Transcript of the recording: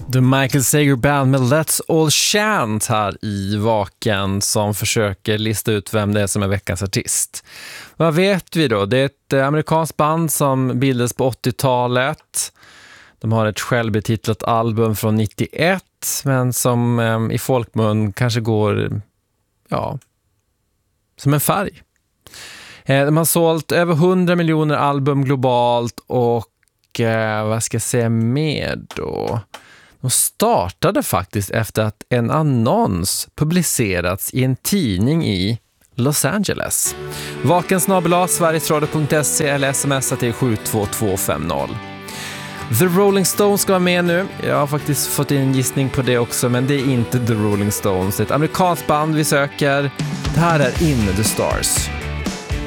The Michael Sager Band med Let's All Chant här i Vaken som försöker lista ut vem det är som är veckans artist. Vad vet vi då? Det är ett amerikanskt band som bildades på 80-talet. De har ett självbetitlat album från 91 men som i folkmun kanske går som en färg. De har sålt över 100 miljoner album globalt och vad ska jag säga mer då? De startade faktiskt efter att en annons publicerats i en tidning i Los Angeles. vakensnabel@sverigesradio.se eller smsa till 72250. The Rolling Stones ska vara med nu. Jag har faktiskt fått en gissning på det också, men det är inte The Rolling Stones. Det är ett amerikanskt band vi söker. Det här är In the Stars.